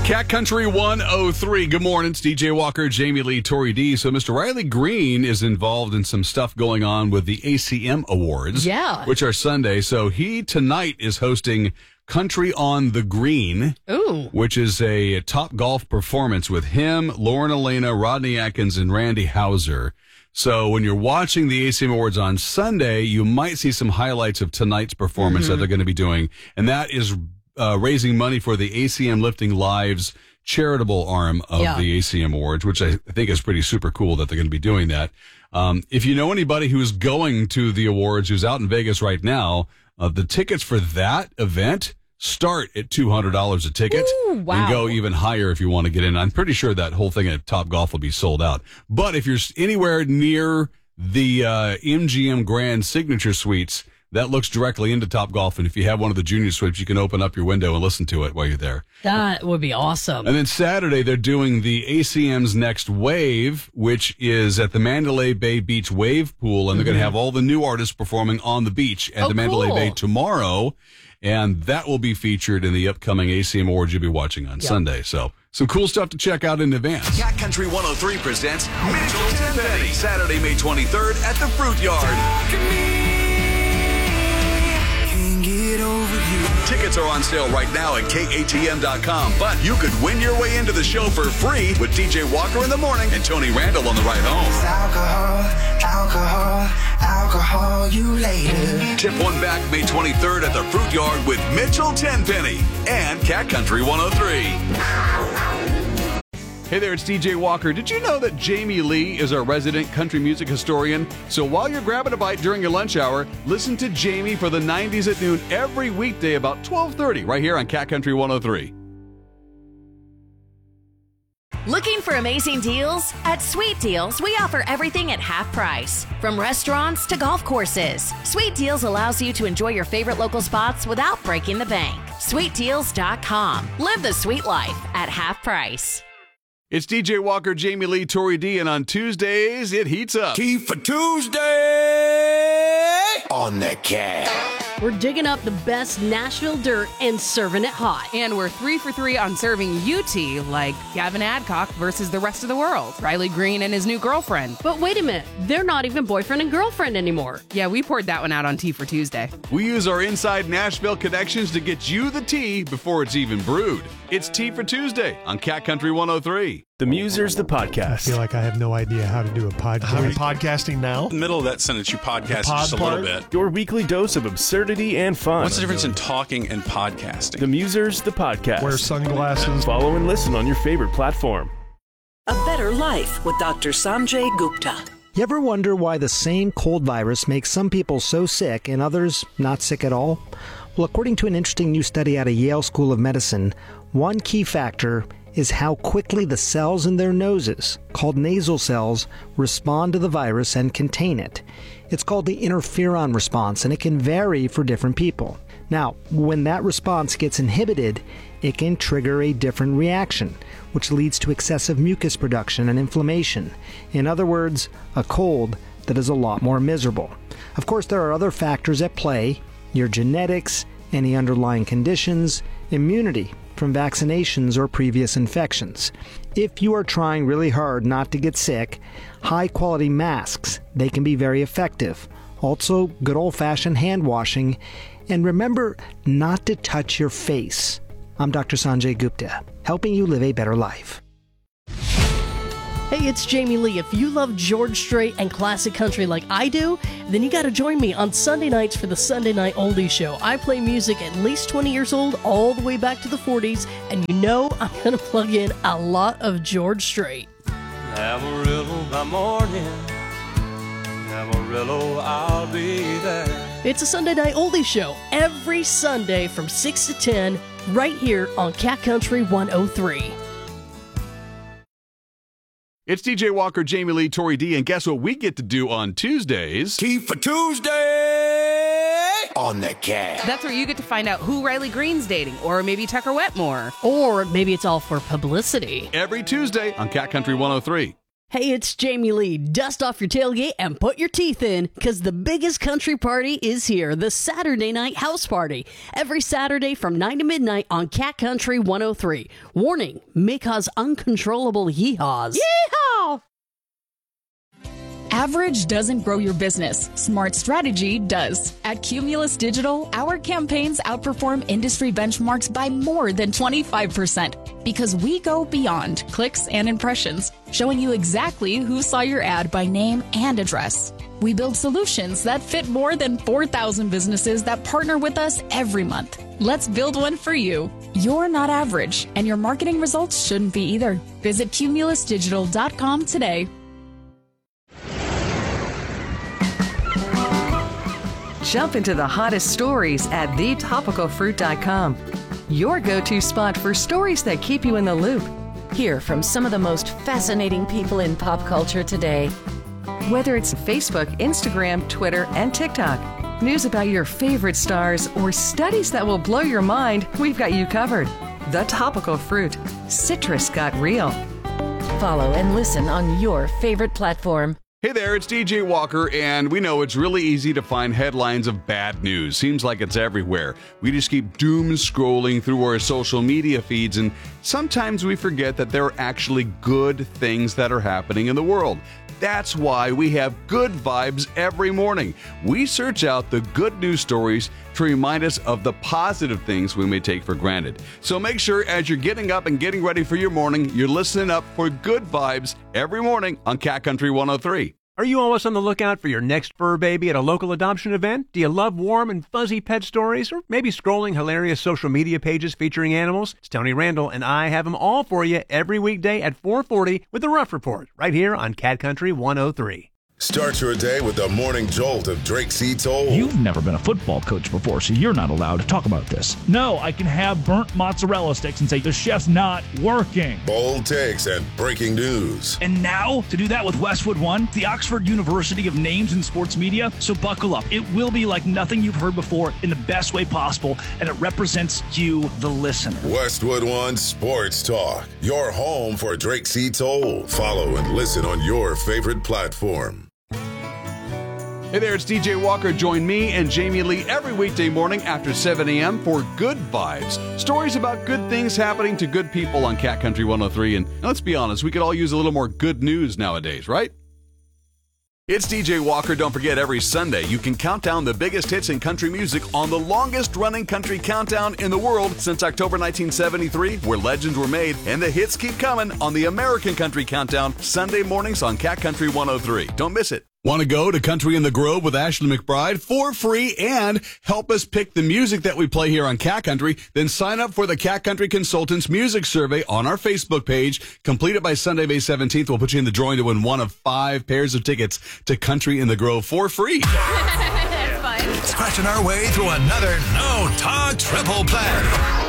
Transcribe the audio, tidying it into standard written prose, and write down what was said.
Cat Country 103. Good morning. It's DJ Walker, Jamie Lee, Tori D. So Mr. Riley Green is involved in some stuff going on with the ACM Awards. Yeah. Which are Sunday. So he tonight is hosting Country on the Green. Ooh. Which is a top golf performance with him, Lauren Elena, Rodney Atkins, and Randy Houser. So when you're watching the ACM Awards on Sunday, you might see some highlights of tonight's performance that they're going to be doing. And that is raising money for the ACM Lifting Lives charitable arm of the ACM Awards, which I think is pretty super cool that they're going to be doing that. If you know anybody who's going to the awards, who's out in Vegas right now, the tickets for that event start at $200 a ticket. Ooh, wow. And go even higher if you want to get in. I'm pretty sure that whole thing at Top Golf will be sold out. But if you're anywhere near the MGM Grand Signature Suites, that looks directly into Top Golf, and if you have one of the junior suites, you can open up your window and listen to it while you're there. That would be awesome. And then Saturday, they're doing the ACM's Next Wave, which is at the Mandalay Bay Beach Wave Pool, and they're going to have all the new artists performing on the beach at the Mandalay Bay tomorrow, and that will be featured in the upcoming ACM Awards you'll be watching on Sunday. So some cool stuff to check out in advance. Cat Country 103 presents Mitchell Tenpenny, Saturday, May 23rd at the Fruit Yard. Tickets are on sale right now at KATM.com, but you could win your way into the show for free with DJ Walker in the morning and Tony Randall on the ride home. Alcohol, you later. Tip one back May 23rd at the Fruit Yard with Mitchell Tenpenny and Cat Country 103. Hey there, it's DJ Walker. Did you know that Jamie Lee is our resident country music historian? So while you're grabbing a bite during your lunch hour, listen to Jamie for the 90s at noon every weekday about 12:30 right here on Cat Country 103. Looking for amazing deals? At Sweet Deals, we offer everything at half price. From restaurants to golf courses, Sweet Deals allows you to enjoy your favorite local spots without breaking the bank. SweetDeals.com. Live the sweet life at half price. It's DJ Walker, Jamie Lee, Tori D, and on Tuesdays, it heats up. Tea for Tuesday on the Cat. We're digging up the best Nashville dirt and serving it hot. And we're 3 for 3 on serving you tea, like Gavin Adcock versus the rest of the world, Riley Green and his new girlfriend. But wait a minute, they're not even boyfriend and girlfriend anymore. Yeah, we poured that one out on Tea for Tuesday. We use our inside Nashville connections to get you the tea before it's even brewed. It's Tea for Tuesday on Cat Country 103. The Musers, the podcast. I feel like I have no idea how to do a podcast. Are we podcasting now? In the middle of that sentence, you podcast just a little bit. Your weekly dose of absurdity and fun. What's the difference in talking and podcasting? The Musers, the podcast. Wear sunglasses. Follow and listen on your favorite platform. A Better Life with Dr. Sanjay Gupta. You ever wonder why the same cold virus makes some people so sick and others not sick at all? Well, according to an interesting new study out of Yale School of Medicine, one key factor is how quickly the cells in their noses, called nasal cells, respond to the virus and contain it. It's called the interferon response, and it can vary for different people. Now, when that response gets inhibited, it can trigger a different reaction, which leads to excessive mucus production and inflammation. In other words, a cold that is a lot more miserable. Of course, there are other factors at play: your genetics, any underlying conditions, immunity from vaccinations or previous infections. If you are trying really hard not to get sick, high-quality masks, they can be very effective. Also, good old-fashioned hand washing. And remember not to touch your face. I'm Dr. Sanjay Gupta, helping you live a better life. Hey, it's Jamie Lee. If you love George Strait and classic country like I do, then you gotta join me on Sunday nights for the Sunday Night Oldies Show. I play music at least 20 years old, all the way back to the 40s, and you know I'm gonna plug in a lot of George Strait. Amarillo by morning, Amarillo, I'll be there. It's a Sunday Night Oldies Show every Sunday from 6 to 10, right here on Cat Country 103. It's DJ Walker, Jamie Lee, Tori D, and guess what we get to do on Tuesdays? Tea for Tuesday on the Cat. That's where you get to find out who Riley Green's dating, or maybe Tucker Wetmore. Or maybe it's all for publicity. Every Tuesday on Cat Country 103. Hey, it's Jamie Lee. Dust off your tailgate and put your teeth in, because the biggest country party is here, the Saturday Night House Party. Every Saturday from 9 to midnight on Cat Country 103. Warning, may cause uncontrollable yeehaws. Yeehaw! Average doesn't grow your business. Smart strategy does. At Cumulus Digital, our campaigns outperform industry benchmarks by more than 25% because we go beyond clicks and impressions, showing you exactly who saw your ad by name and address. We build solutions that fit more than 4,000 businesses that partner with us every month. Let's build one for you. You're not average, and your marketing results shouldn't be either. Visit cumulusdigital.com today. Jump into the hottest stories at thetopicalfruit.com. Your go-to spot for stories that keep you in the loop. Hear from some of the most fascinating people in pop culture today. Whether it's Facebook, Instagram, Twitter, and TikTok, news about your favorite stars, or studies that will blow your mind, we've got you covered. The Topical Fruit. Citrus got real. Follow and listen on your favorite platform. Hey there, it's DJ Walker, and we know it's really easy to find headlines of bad news. Seems like it's everywhere. We just keep doom scrolling through our social media feeds, and sometimes we forget that there are actually good things that are happening in the world. That's why we have Good Vibes every morning. We search out the good news stories to remind us of the positive things we may take for granted. So make sure as you're getting up and getting ready for your morning, you're listening up for Good Vibes every morning on Cat Country 103. Are you always on the lookout for your next fur baby at a local adoption event? Do you love warm and fuzzy pet stories? Or maybe scrolling hilarious social media pages featuring animals? It's Tony Randall, and I have them all for you every weekday at 4:40 with The Rough Report, right here on Cat Country 103. Start your day with the morning jolt of Drake C. Toll. You've never been a football coach before, so you're not allowed to talk about this. No, I can have burnt mozzarella sticks and say the chef's not working. Bold takes and breaking news. And now, to do that with Westwood One, the Oxford University of Names in Sports Media, so buckle up. It will be like nothing you've heard before in the best way possible, and it represents you, the listener. Westwood One Sports Talk, your home for Drake C. Toll. Follow and listen on your favorite platform. Hey there, it's DJ Walker. Join me and Jamie Lee every weekday morning after 7 a.m. for Good Vibes. Stories about good things happening to good people on Cat Country 103. And let's be honest, we could all use a little more good news nowadays, right? It's DJ Walker. Don't forget, every Sunday you can count down the biggest hits in country music on the longest-running country countdown in the world since October 1973, where legends were made, and the hits keep coming on the American Country Countdown, Sunday mornings on Cat Country 103. Don't miss it. Want to go to Country in the Grove with Ashley McBride for free and help us pick the music that we play here on Cat Country? Then sign up for the Cat Country Consultants Music Survey on our Facebook page. Complete it by Sunday, May 17th. We'll put you in the drawing to win one of 5 pairs of tickets to Country in the Grove for free. That's fun. Scratching our way through another no-talk triple play.